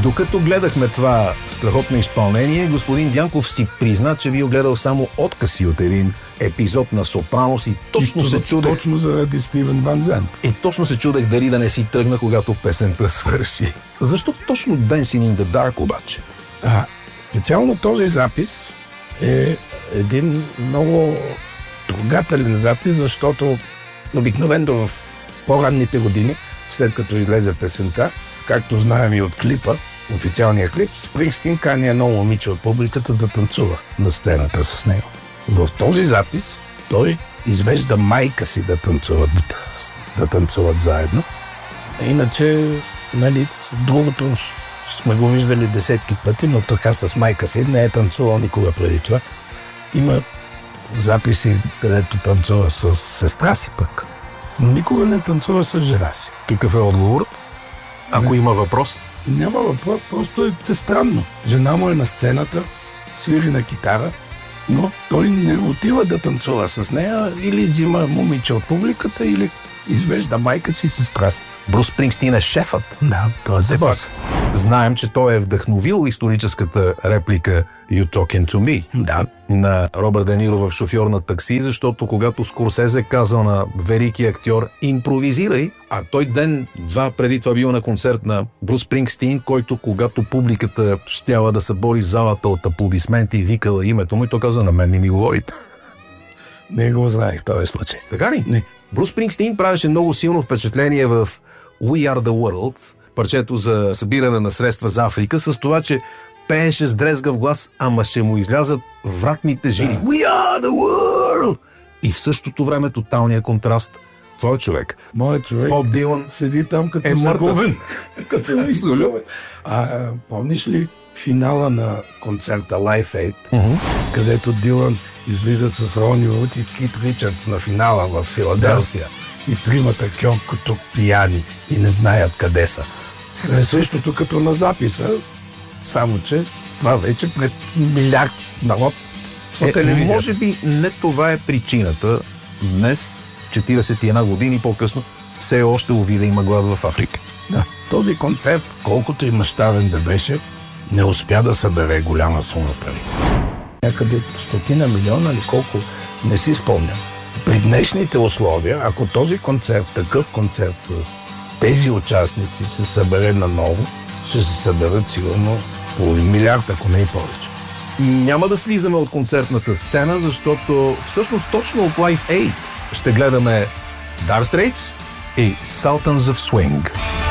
Докато гледахме това страхотно изпълнение, господин Дянков си призна, че бил гледал само откъси от един епизод на Сопранос и точно се чудех... Точно заради Стивен Ван Зант. И точно се чудех дали да не си тръгна, когато песента свърши. Защо точно Dancing in the Dark обаче? Специално този запис е един много трогателен запис, защото обикновено в по-ранните години, след като излезе песента, както знаем и от клипа, официалния клип, Спрингстин кани едно момиче от публиката да танцува на сцената с него. В този запис той извежда майка си да танцуват заедно. Иначе, нали, другото сме го виждали десетки пъти, но така с майка си не е танцувал никога преди това. Има записи, където танцува с сестра си пък, но никога не танцува с жена си. Какъв е отговорът? Ако има въпрос? Няма въпрос, просто е странно. Жена му е на сцената, свири на китара, но той не отива да танцува с нея, или взима момиче от публиката, или извежда майка си сестра си. Брус Спрингстин е шефът. Да, той е бос. Знаем, че той е вдъхновил историческата реплика You Talking to Me на Робърт Де Ниро в Шофьор на такси, защото когато Скорсезе казал на велики актьор импровизирай, а той ден-два преди това бил на концерт на Брус Спрингстин, който когато публиката щяла да събори залата от аплодисменти и викала името му, и той каза на мен не ми говорите. Не го знаех този случай. Така ли? Не. Брус Спрингстин правеше много силно впечатление в We Are the World, парчето за събиране на средства за Африка, с това, че пееше с дрезгав глас, ама ще му излязат вратните жили. We are the world! И в същото време тоталния контраст. Твой човек. Моят човек. Боб Дилан седи там като загубен. Като изолювен. Помниш ли финала на концерта Live Aid, където Дилан излиза с Рони Вуд и Кит Ричардс на финала в Филаделфия? И тримата като пияни и не знаят къде са. Е същото като на записа, само че това вече пред милиард народ по телевизията. Може би не това е причината. Днес, 41 години по-късно, все още увида има глад в Африка. Да, този концерт, колкото и мащабен да беше, не успя да събере голяма сума пари. Някъде 100 милиона или колко, не си спомням. При днешните условия, ако този концерт, такъв концерт с тези участници се събере наново, ще се съберат сигурно половин милиард, ако не и повече. Няма да слизаме от концертната сцена, защото всъщност точно от Live Aid ще гледаме Dire Straits и Sultans of Swing.